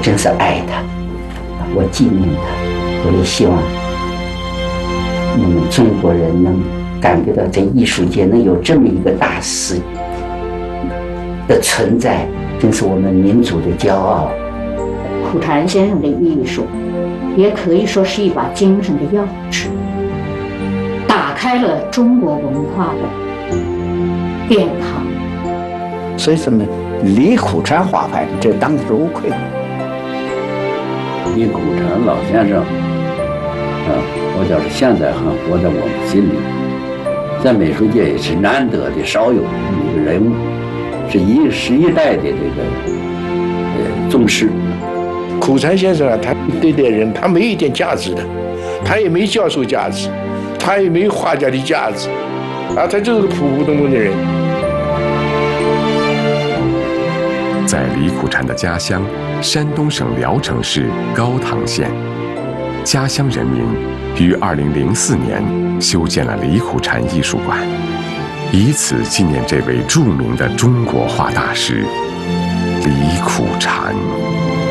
真是爱他，我纪念他，我也希望我们中国人能感觉到在艺术界能有这么一个大师的存在，真是我们民族的骄傲。 苦禅先生的艺术也可以说是一把精神的钥匙，打开了中国文化的殿堂。 所以说呢，李苦禅画派这当之无愧。 李苦禅老先生，我觉得现在还活在我们心里，在美术界也是难得的少有的一个人物，是一代的这个宗师。 苦禅先生啊，他对待人，他没有一点价值的，他也没教授价值，他也没有画家的价值，他就是个普普通通的人。 在李苦禅的家乡山东省聊城市高唐县，家乡人民于2004年修建了李苦禅艺术馆，以此纪念这位著名的中国画大师李苦禅。